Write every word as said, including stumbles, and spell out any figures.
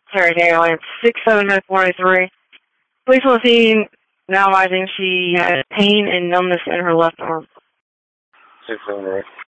Terry Dale, six seven zero four eight three. Police on the scene now advising she has pain and numbness in her left arm. six seven zero.